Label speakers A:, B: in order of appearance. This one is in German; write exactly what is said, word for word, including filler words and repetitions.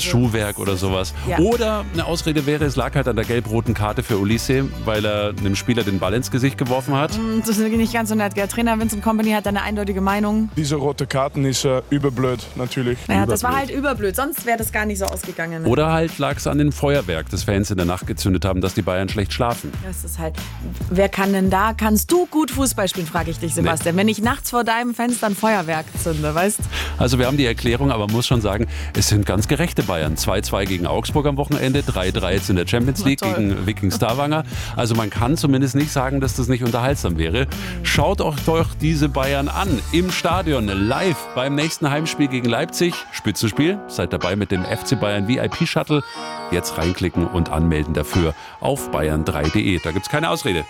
A: Schuhwerk oder sowas.
B: Ja.
A: Oder eine Ausrede wäre, es lag halt an der gelb-roten Karte für Ulisse, weil er einem Spieler den Ball ins Gesicht geworfen hat.
B: Das ist nicht ganz so nett. Der Trainer Vincent Kompany hat da eine eindeutige Meinung.
C: Diese rote Karten ist äh, überblöd, natürlich.
B: Naja, das war halt überblöd, sonst wäre das gar nicht so ausgegangen. Ne?
A: Oder halt lag es an dem Feuerwerk, das Fans in der Nacht gezündet haben, dass die Bayern schlecht schlafen.
B: Das ist halt, wer kann denn da, kannst du gut Fußball spielen, frage ich dich, Sebastian. Nee. Wenn ich nachts vor deinem Fenster ein Feuerwerk zünde, weißt?
A: Also wir haben die Erklärung, aber man muss schon sagen, es sind ganz gerechte Bayern. zwei zwei gegen Augsburg am Wochenende, drei drei jetzt in der Champions League gegen Viking Stavanger. Also man kann zumindest nicht sagen, dass das nicht unterhaltsam wäre. Schaut euch doch diese Bayern an, im Stadion, live beim nächsten Heimspiel gegen Leipzig. Spitzenspiel, seid dabei mit dem F C Bayern V I P Shuttle. Jetzt reinklicken und anmelden dafür auf bayern drei punkt de. Da gibt's keine Ausrede.